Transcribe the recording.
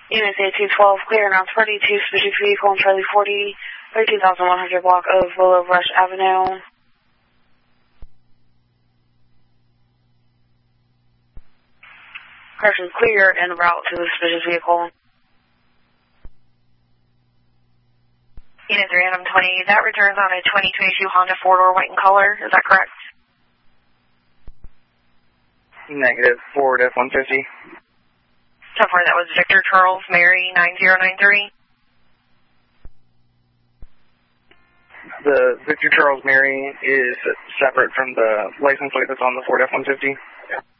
Unit A212, clear and announced party to specific vehicle on Charlie 40, 13,100 block of Willow Rush Avenue. Correction, clear en route to the suspicious vehicle. Unit 3 Adam 20, that returns on a 2022 Honda 4-door white in color, is that correct? Negative, Ford F-150. So far that was Victor Charles Mary 9093. The Victor Charles Mary is separate from the license plate that's on the Ford F-150.